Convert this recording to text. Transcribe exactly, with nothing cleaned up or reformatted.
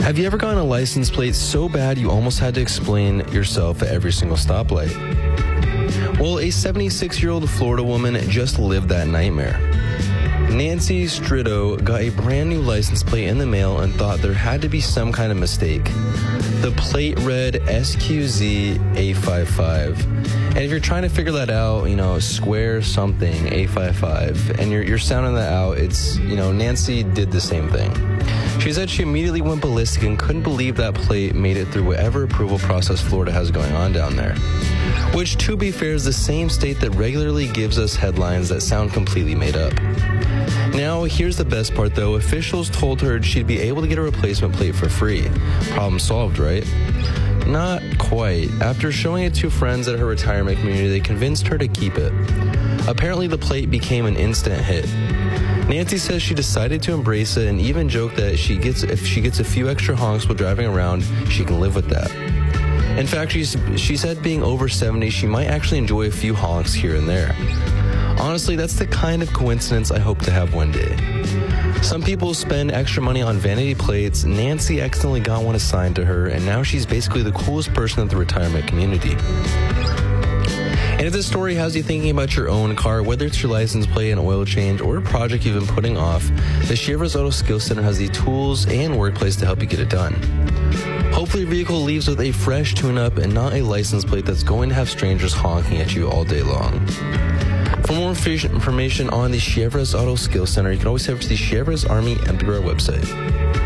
Have you ever gotten a license plate so bad you almost had to explain yourself at every single stoplight? Well, a seventy-six-year-old Florida woman just lived that nightmare. Nancy Stritto got a brand new license plate in the mail and thought there had to be some kind of mistake. The plate read S Q Z eight five five. And if you're trying to figure that out, you know, square something, eight five five, and you're, you're sounding that out, it's, you know, Nancy did the same thing. She said she immediately went ballistic and couldn't believe that plate made it through whatever approval process Florida has going on down there. Which, to be fair, is the same state that regularly gives us headlines that sound completely made up. Now, here's the best part, though. Officials told her she'd be able to get a replacement plate for free. Problem solved, right? Not quite. After showing it to friends at her retirement community, they convinced her to keep it. Apparently, the plate became an instant hit. Nancy says she decided to embrace it and even joked that she gets if she gets a few extra honks while driving around, she can live with that. In fact, she's, she said being over seventy, she might actually enjoy a few honks here and there. Honestly, that's the kind of coincidence I hope to have one day. Some people spend extra money on vanity plates. Nancy accidentally got one assigned to her, and now she's basically the coolest person in the retirement community. And if this story has you thinking about your own car, whether it's your license plate, an oil change, or a project you've been putting off, the Chevrolet Auto Skills Center has the tools and workplace to help you get it done. Hopefully your vehicle leaves with a fresh tune-up and not a license plate that's going to have strangers honking at you all day long. For more information on the Chevrolet Auto Skills Center, you can always head over to the Chevrolet Army M P R website.